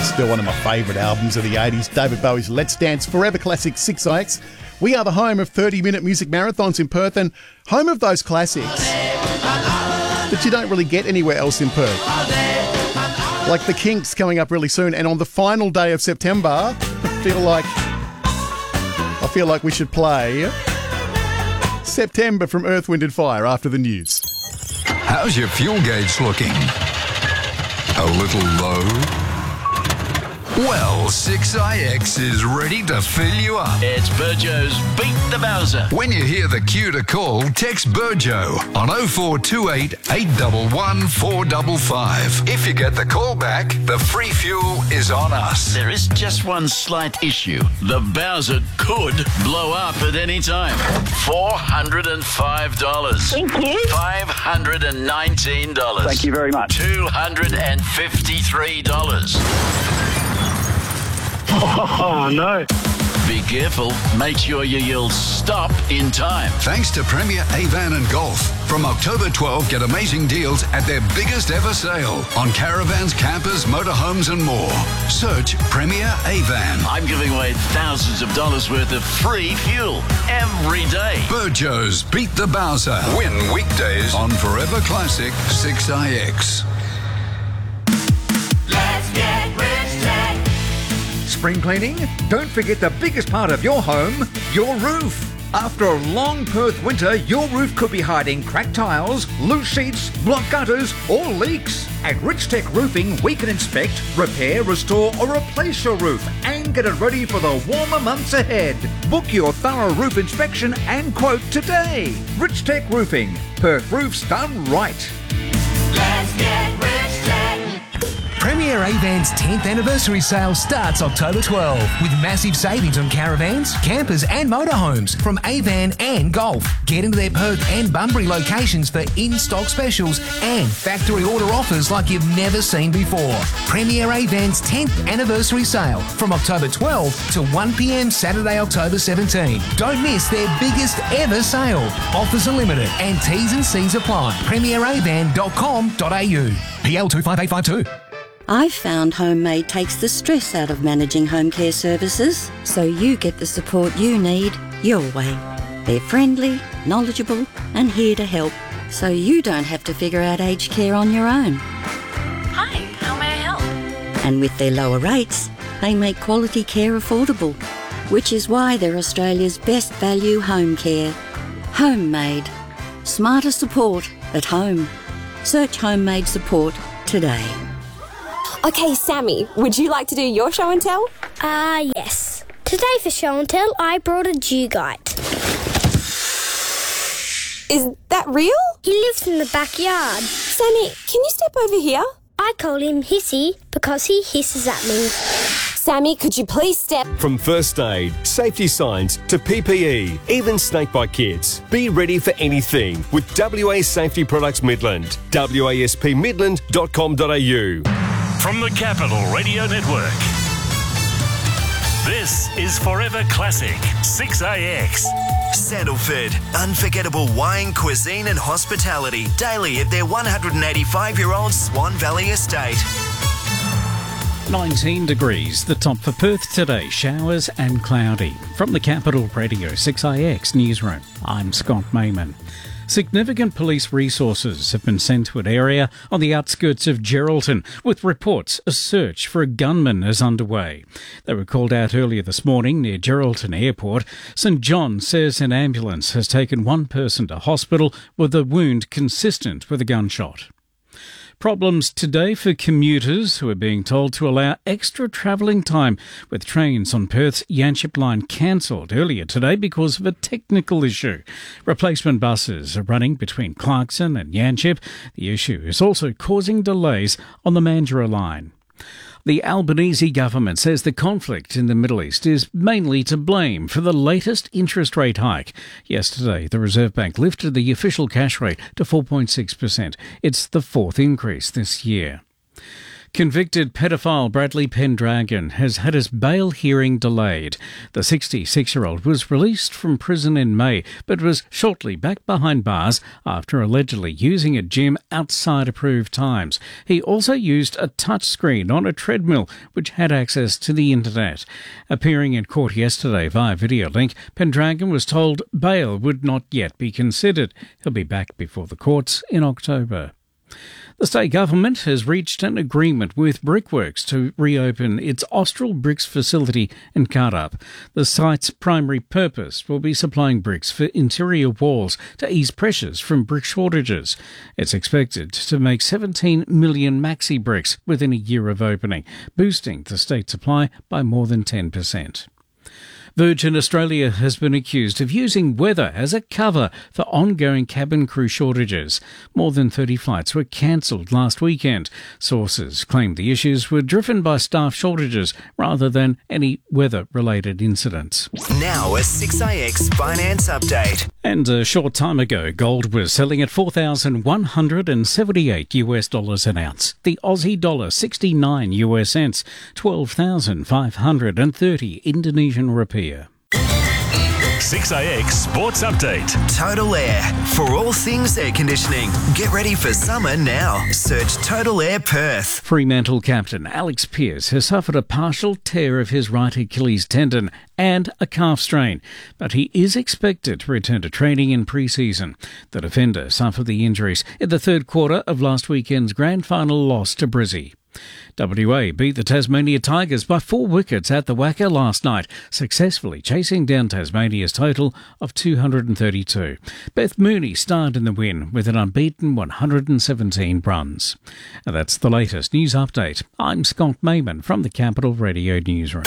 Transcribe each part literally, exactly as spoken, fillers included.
Still one of my favourite albums of the eighties, David Bowie's Let's Dance, forever classic six I X. We are the home of thirty-minute music marathons in Perth and home of those classics that you don't really get anywhere else in Perth. Like the Kinks coming up really soon, and on the final day of September, I feel like I feel like we should play September from Earth, Wind and Fire after the news. How's your fuel gauge looking? A little low? Well, six I X is ready to fill you up. It's Burjo's Beat the Bowser. When you hear the cue to call, text Burjo on oh four two eight, eight one one, four five five. If you get the call back, the free fuel is on us. There is just one slight issue. The Bowser could blow up at any time. four hundred five dollars. Thank you. five hundred nineteen dollars. Thank you very much. two hundred fifty-three dollars. Oh, no. Be careful. Make sure you yell stop in time. Thanks to Premier Avan and Golf. From October twelfth, get amazing deals at their biggest ever sale on caravans, campers, motorhomes and more. Search Premier Avan. I'm giving away thousands of dollars worth of free fuel every day. Burjo's Beat the Bowser. Win weekdays on Forever Classic six I X. Let's get rich tech. Spring cleaning? Don't forget the biggest part of your home, your roof. After a long Perth winter, your roof could be hiding cracked tiles, loose sheets, blocked gutters, or leaks. At Rich Tech Roofing, we can inspect, repair, restore, or replace your roof and get it ready for the warmer months ahead. Book your thorough roof inspection and quote today. Rich Tech Roofing, Perth roofs done right. Let's get rich tech. Premier Avan's tenth anniversary sale starts October twelfth with massive savings on caravans, campers and motorhomes from Avan and Golf. Get into their Perth and Bunbury locations for in-stock specials and factory order offers like you've never seen before. Premier Avan's tenth anniversary sale from October twelfth to one p m Saturday, October seventeenth. Don't miss their biggest ever sale. Offers are limited and T's and C's apply. premier avan dot com dot a u. P L two five eight five two. I've found Homemade takes the stress out of managing home care services, so you get the support you need your way. They're friendly, knowledgeable, and here to help, so you don't have to figure out aged care on your own. Hi, how may I help? And with their lower rates, they make quality care affordable, which is why they're Australia's best value home care. Homemade. Smarter support at home. Search Homemade support today. Okay, Sammy, would you like to do your show and tell? Ah, uh, yes. Today for show and tell, I brought a Dugite. Is that real? He lives in the backyard. Sammy, can you step over here? I call him Hissy because he hisses at me. Sammy, could you please step... From first aid, safety signs to P P E, even snakebite kits. Be ready for anything with W A Safety Products Midland. w a s p midland dot com dot a u. From the Capital Radio Network, this is Forever Classic six A X. Sandalford, unforgettable wine, cuisine and hospitality daily at their one hundred eighty-five-year-old Swan Valley estate. nineteen degrees, the top for Perth today, showers and cloudy. From the Capital Radio six A X newsroom, I'm Scott Mayman. Significant police resources have been sent to an area on the outskirts of Geraldton, with reports a search for a gunman is underway. They were called out earlier this morning near Geraldton Airport. St John says an ambulance has taken one person to hospital with a wound consistent with a gunshot. Problems today for commuters who are being told to allow extra travelling time, with trains on Perth's Yanchep line cancelled earlier today because of a technical issue. Replacement buses are running between Clarkson and Yanchep. The issue is also causing delays on the Mandurah line. The Albanese government says the conflict in the Middle East is mainly to blame for the latest interest rate hike. Yesterday, the Reserve Bank lifted the official cash rate to four point six percent. It's the fourth increase this year. Convicted pedophile Bradley Pendragon has had his bail hearing delayed. The sixty-six-year-old was released from prison in May, but was shortly back behind bars after allegedly using a gym outside approved times. He also used a touchscreen on a treadmill, which had access to the internet. Appearing in court yesterday via video link, Pendragon was told bail would not yet be considered. He'll be back before the courts in October. The state government has reached an agreement with Brickworks to reopen its Austral Bricks facility in Cardup. The site's primary purpose will be supplying bricks for interior walls to ease pressures from brick shortages. It's expected to make seventeen million maxi bricks within a year of opening, boosting the state supply by more than ten percent. Virgin Australia has been accused of using weather as a cover for ongoing cabin crew shortages. More than thirty flights were cancelled last weekend. Sources claim the issues were driven by staff shortages rather than any weather-related incidents. Now a six A X finance update. And a short time ago, gold was selling at four thousand one hundred seventy-eight US dollars an ounce. The Aussie dollar sixty-nine US cents, twelve thousand five hundred thirty Indonesian rupiah. six A X Sports Update. Total Air. For all things air conditioning. Get ready for summer now. Search Total Air Perth. Fremantle captain Alex Pearce has suffered a partial tear of his right Achilles tendon and a calf strain, but he is expected to return to training in pre-season. The defender suffered the injuries in the third quarter of last weekend's grand final loss to Brizzy. W A beat the Tasmania Tigers by four wickets at the Wacker last night, successfully chasing down Tasmania's total of two hundred thirty-two. Beth Mooney starred in the win with an unbeaten one hundred seventeen runs. And that's the latest news update. I'm Scott Mayman from the Capital Radio Newsroom.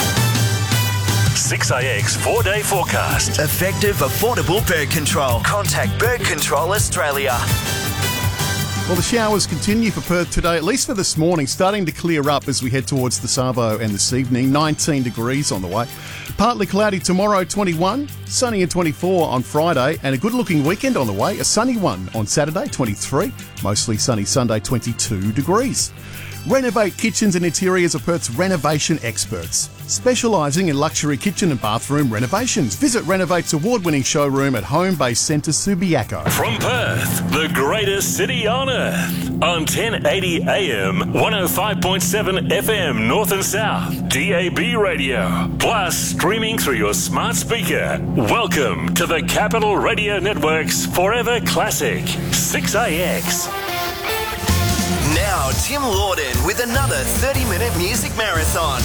six A X four-day forecast. Effective, affordable bird control. Contact Bird Control Australia. Well, the showers continue for Perth today, at least for this morning, starting to clear up as we head towards the Savo and this evening. nineteen degrees on the way. Partly cloudy tomorrow, twenty-one. Sunny and twenty-four on Friday. And a good-looking weekend on the way. A sunny one on Saturday, twenty-three. Mostly sunny Sunday, twenty-two degrees. Renovate Kitchens and Interiors are Perth's renovation experts, specialising in luxury kitchen and bathroom renovations. Visit Renovate's award-winning showroom at Home Base Centre, Subiaco. From Perth, the greatest city on earth, on ten eighty A M, one oh five point seven F M North and South, D A B radio, plus streaming through your smart speaker. Welcome to the Capital Radio Network's Forever Classic, six A X. Now, Tim Lawden with another thirty-minute music marathon.